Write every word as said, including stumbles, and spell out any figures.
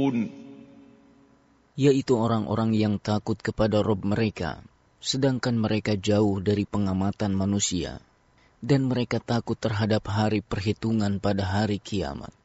yaitu orang-orang yang takut kepada Rabb mereka, sedangkan mereka jauh dari pengamatan manusia, dan mereka takut terhadap hari perhitungan pada hari kiamat.